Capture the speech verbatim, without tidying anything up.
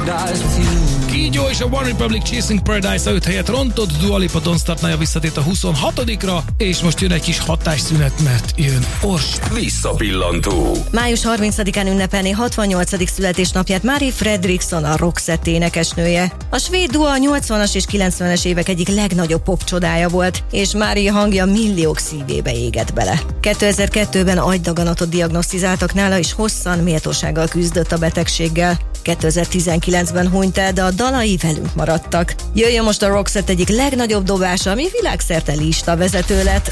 paradise with you. Kígyó és a One Republic Chasing Paradise öt helyet rontott, Dua Lipa Don't Start Now visszatért a huszonhatodikra, és most jön egy kis hatásszünet, mert jön Orsi. Visszapillantó. május harmincadikán ünnepelni hatvannyolcadik születésnapját Mari Fredriksson, a Roxette énekesnője. A svéd duo a nyolcvanas és kilencvenes évek egyik legnagyobb pop csodája volt, és Mari hangja milliók szívébe égett bele. kétezer-kettőben agydaganatot diagnosztizáltak nála, és hosszan méltósággal küzdött a betegséggel. kétezer-tizenkilencben hunyt el, de a dalai velünk maradtak. Jöjjön most a Roxette egyik legnagyobb dobása, ami világszerte lista vezető lett.